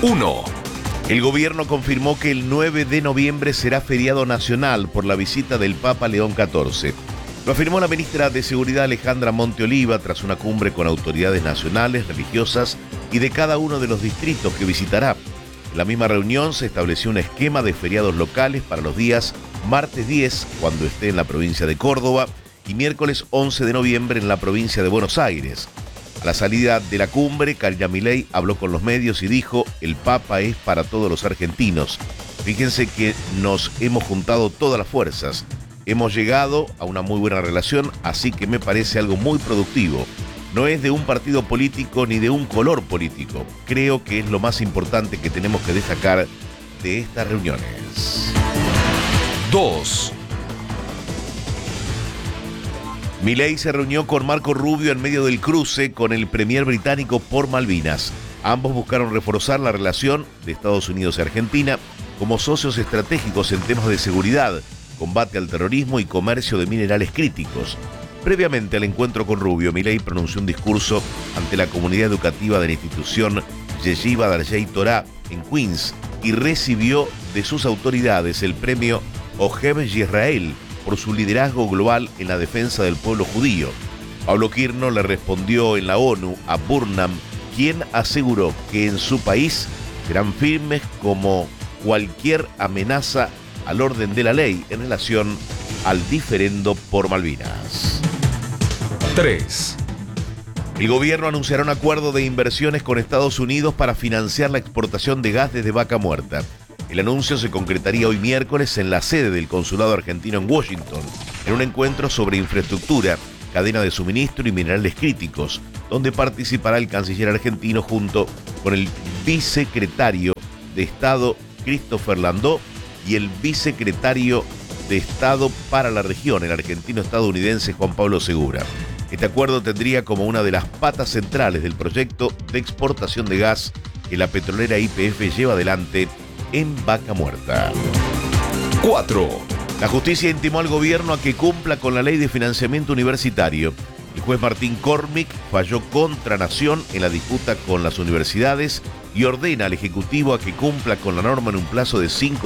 1. El gobierno confirmó que el 9 de noviembre será feriado nacional por la visita del Papa León XIV. Lo afirmó la ministra de Seguridad Alejandra Monteoliva tras una cumbre con autoridades nacionales, religiosas y de cada uno de los distritos que visitará. En la misma reunión se estableció un esquema de feriados locales para los días martes 10, cuando esté en la provincia de Córdoba, y miércoles 11 de noviembre en la provincia de Buenos Aires. A la salida de la cumbre, Javier Milei habló con los medios y dijo: el Papa es para todos los argentinos. Fíjense que nos hemos juntado todas las fuerzas. Hemos llegado a una muy buena relación, así que me parece algo muy productivo. No es de un partido político ni de un color político. Creo que es lo más importante que tenemos que destacar de estas reuniones. 2. Milei se reunió con Marco Rubio en medio del cruce con el premier británico por Malvinas. Ambos buscaron reforzar la relación de Estados Unidos y Argentina como socios estratégicos en temas de seguridad, combate al terrorismo y comercio de minerales críticos. Previamente al encuentro con Rubio, Milei pronunció un discurso ante la comunidad educativa de la institución Yeshiva Darjei Torah en Queens y recibió de sus autoridades el premio Ojev Yisrael por su liderazgo global en la defensa del pueblo judío. Pablo Quirno le respondió en la ONU a Burnham, quien aseguró que en su país serán firmes como cualquier amenaza al orden de la ley en relación al diferendo por Malvinas. 3. El gobierno anunciará un acuerdo de inversiones con Estados Unidos para financiar la exportación de gas desde Vaca Muerta. El anuncio se concretaría hoy miércoles en la sede del Consulado Argentino en Washington, en un encuentro sobre infraestructura, cadena de suministro y minerales críticos, donde participará el canciller argentino junto con el vicesecretario de Estado Christopher Landó y el vicesecretario de Estado para la región, el argentino-estadounidense Juan Pablo Segura. Este acuerdo tendría como una de las patas centrales del proyecto de exportación de gas que la petrolera YPF lleva adelante en Vaca Muerta. 4. La justicia intimó al gobierno a que cumpla con la ley de financiamiento universitario. El juez Martín Cormick falló contra Nación en la disputa con las universidades y ordena al Ejecutivo a que cumpla con la norma en un plazo de 5